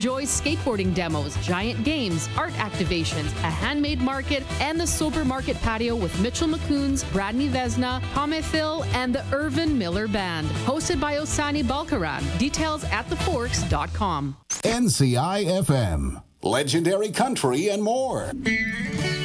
Enjoy skateboarding demos, giant games, art activations, a handmade market, and the Sober Market patio with Mitchell McCoons, Bradney Vesna, Pame Phil, and the Irvin Miller Band. Hosted by Osani Balkaran. Details at theforks.com. NCI FM, legendary country and more.